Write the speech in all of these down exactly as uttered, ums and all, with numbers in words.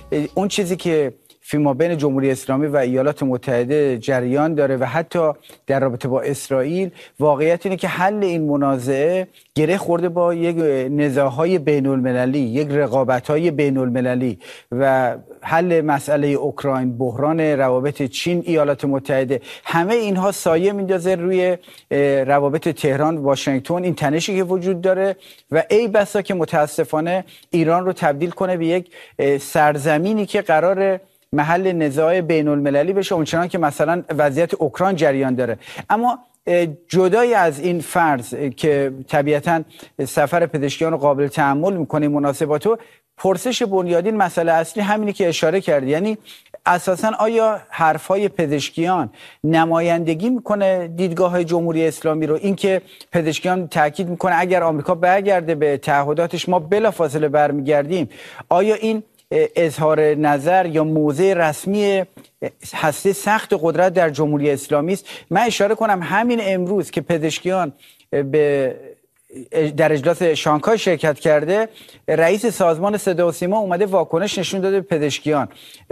اون چیزی که فیما بین جمهوری اسلامی و ایالات متحده جریان داره و حتی در رابطه با اسرائیل، واقعیت اینه که حل این منازعه گره خورده با یک نزاع‌های بین‌المللی، یک رقابت‌های بین‌المللی و حل مسئله اوکراین، بحران روابط چین ایالات متحده، همه اینها سایه میندازه روی روابط تهران واشنگتن، این تنشی که وجود داره و ای بسا که متاسفانه ایران رو تبدیل کنه به یک سرزمینی که قراره محل نزاع بین المللی بشه، اونچنان که مثلا وضعیت اوکراین جریان داره. اما جدای از این فرض که طبیعتاً سفر پزشکیان رو قابل تحمل میکنه مناسباتو، پرسش بنیادین مسئله اصلی همینی که اشاره کرد، یعنی اساساً آیا حرفای پزشکیان نمایندگی میکنه دیدگاه جمهوری اسلامی رو؟ اینکه پزشکیان تاکید میکنه اگر آمریکا برگرده به تعهداتش ما بلافاصله برمیگردیم، آیا این اظهار نظر یا موضع رسمی هسته سخت قدرت در جمهوری اسلامی است؟ من اشاره کنم همین امروز که پزشکیان به در اجلاس شانگهای شرکت کرده، رئیس سازمان صدا و سیما اومده واکنش نشون داده به پزشکیان.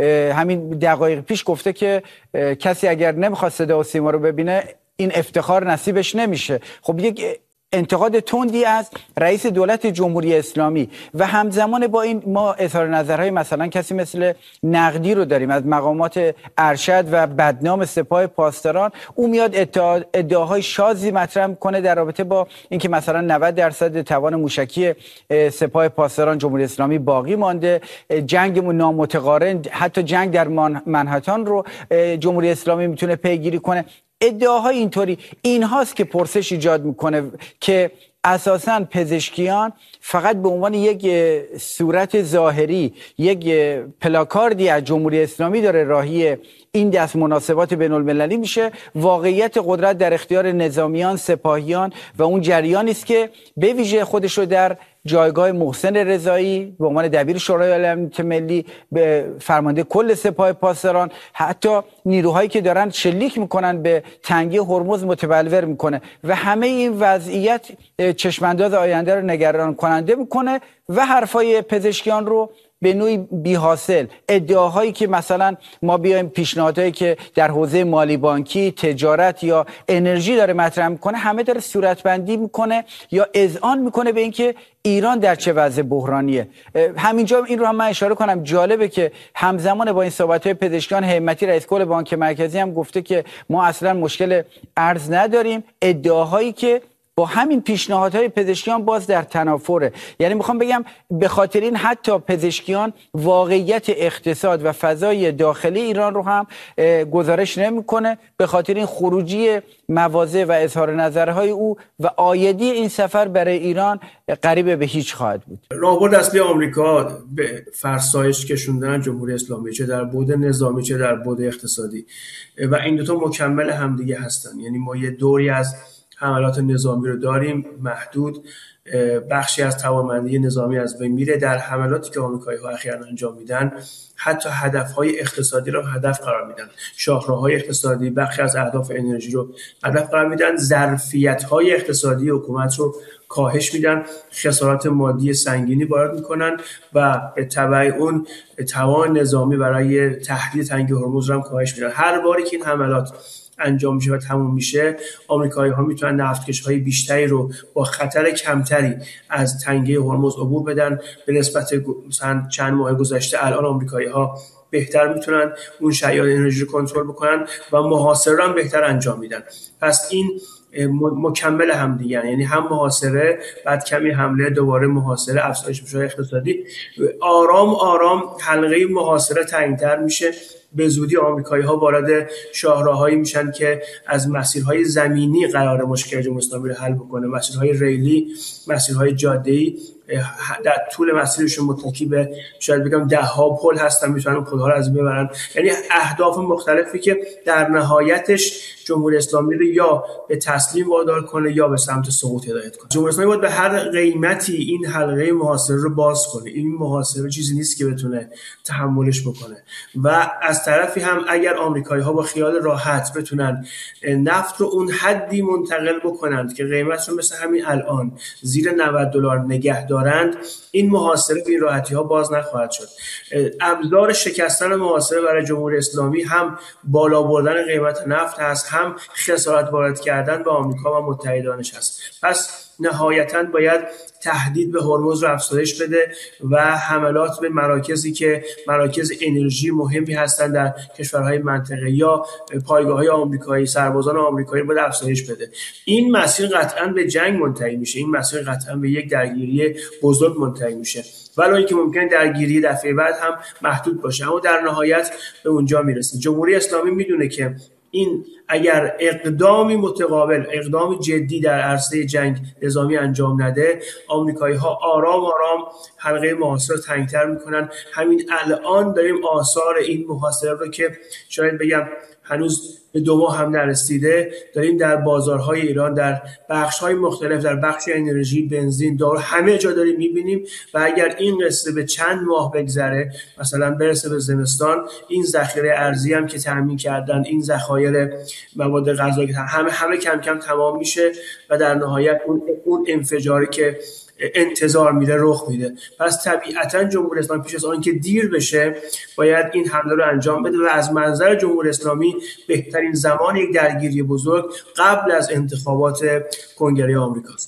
همین دقایق پیش گفته که کسی اگر نمیخواد صدا و سیما رو ببینه این افتخار نصیبش نمیشه. خب یک انتقاد تندی از رئیس دولت جمهوری اسلامی و همزمان با این ما اظهار نظرهای مثلا کسی مثل نقدی رو داریم از مقامات ارشد و بدنام سپاه پاسداران، او میاد ادعا ادعاهای شاذی مطرح میکنه در رابطه با اینکه مثلا نود درصد توان موشکی سپاه پاسداران جمهوری اسلامی باقی مانده، جنگ نامتقارن، حتی جنگ در منهتن رو جمهوری اسلامی میتونه پیگیری کنه. ادعاهای اینطوری این هاست که پرسش ایجاد میکنه که اساساً پزشکیان فقط به عنوان یک صورت ظاهری، یک پلاکاردی از جمهوری اسلامی داره راهی این دست مناسبات بین المللی میشه. واقعیت قدرت در اختیار نظامیان، سپاهیان و اون جریانی است که به ویژه خودش رو در جایگاه محسن رضایی به عنوان دبیر شورای امنیت ملی، به فرمانده کل سپاه پاسداران، حتی نیروهایی که دارن شلیک میکنن به تنگی هرمز متبلور میکنه و همه این وضعیت چشمانداز آینده رو نگران کننده میکنه و حرفای پزشکیان رو به نوعی بی حاصل، ادعاهایی که مثلا ما بیایم پیشنهادهایی که در حوزه مالی بانکی، تجارت یا انرژی داره مطرح میکنه، همه داره صورتبندی میکنه یا اذعان میکنه به اینکه ایران در چه وضع بحرانیه. همینجا این رو هم من اشاره کنم، جالبه که همزمان با این صحبت‌های پزشکیان، همتی رئیس کل بانک مرکزی هم گفته که ما اصلا مشکل ارز نداریم. ادعاهایی که با همین پیشنهادهای پزشکیان باز در تنافره. یعنی میخوام بگم به خاطر این حتی پزشکیان واقعیت اقتصاد و فضای داخلی ایران رو هم گزارش نمیکنه، به خاطر این خروجی مواضع و اظهار نظرهای او و آیدی این سفر برای ایران قریب به هیچ خواهد بود. راهبرد اصلی آمریکا به فرسایش کشوندن جمهوری اسلامی، چه در بعد نظامی چه در بعد اقتصادی، و این دو تا مکمل همدیگه هستن. یعنی ما یه دوری از حملات نظامی رو داریم محدود، بخشی از توانمندی نظامی از بین میره. در حملاتی که آمریکایی‌ها اخیراً انجام میدن حتی هدف‌های اقتصادی رو هدف قرار میدن، شاهراه‌های اقتصادی، بخشی از اهداف انرژی رو هدف قرار میدن، ظرفیت‌های اقتصادی حکومت رو کاهش میدن، خسارات مادی سنگینی وارد میکنن و به تبع اون توان نظامی برای تهدید تنگی هرمز رو هم کاهش میدن. هر باری که این حملات انجام میشه و تموم میشه، آمریکایی‌ها میتونن نفتکش‌های بیشتری رو با خطر کمتری از تنگه هرمز عبور بدن. به نسبت مثلا چند ماه گذشته الان آمریکایی‌ها بهتر میتونن اون شیار انرژی رو کنترل بکنن و محاصره رو هم بهتر انجام میدن. پس این مکمل هم دیگه، یعنی هم محاصره، بعد کمی حمله، دوباره محاصره، افزایش میشه اقتصادی. آرام آرام حلقه محاصره تنگ‌تر میشه. به زودی آمریکایی‌ها وارد شاهراهایی میشن که از مسیرهای زمینی قرار مشکل جمهوری اسلامی رو حل بکنه، مسیرهای ریلی، مسیرهای جاده‌ای. در طول مسیرشون متکی به شاید بگم ده ها پل هستن، میتونن پل‌ها رو از بین ببرن. یعنی اهداف مختلفی که در نهایتش جمهوری اسلامی رو یا به تسلیم وادار کنه یا به سمت سقوط هدایت کنه. جمهوری اسلامی باید به هر قیمتی این حلقه محاصره رو باز کنه. این محاصره چیزی نیست که بتونه تحملش بکنه. و از طرفی هم اگر آمریکایی‌ها با خیال راحت بتونن نفت رو اون حدی منتقل بکنن که قیمتش رو مثل همین الان زیر نود دلار نگه دارند، این محاصره به این راحتی ها باز نخواهد شد. ابزار شکستن محاصره برای جمهوری اسلامی هم بالا بردن قیمت نفت هست، هم خسارت وارد کردن به آمریکا و متحدانش هست. پس نهایتاً باید تهدید به هرمز رو افزایش بده و حملات به مراکزی که مراکز انرژی مهمی هستند در کشورهای منطقه یا پایگاه‌های آمریکایی، سربازان آمریکایی باید افزایش بده. این مسیر قطعاً به جنگ منتهی میشه، این مسیر قطعاً به یک درگیری بزرگ منتهی میشه، ولی اینکه ممکنه درگیری دفعه بعد هم محدود باشه، اما در نهایت به اونجا میرسه. جمهوری اسلامی میدونه که این اگر اقدامی متقابل، اقدامی جدی در عرصه جنگ نظامی انجام نده، آمریکایی‌ها آرام آرام حلقه محاصره رو تنگتر میکنن. همین الان داریم آثار این محاصره رو که شاید بگم هنوز به دو ماه هم نرسیده داریم در بازارهای ایران، در بخش‌های مختلف، در بخش انرژی، بنزین، دارو، همه جا داریم می‌بینیم. و اگر این قصه به چند ماه بگذره، مثلا برسه به زمستان، این ذخیره ارزی هم که تامین کردن، این ذخایر مواد غذایی همه همه کم کم تمام میشه و در نهایت اون اون انفجاری که انتظار میره رخ میده. پس طبیعتا جمهوری اسلامی پیش از آن که دیر بشه باید این حمله رو انجام بده و از منظر جمهوری اسلامی بهترین زمان یک درگیری بزرگ قبل از انتخابات کنگره آمریکاست.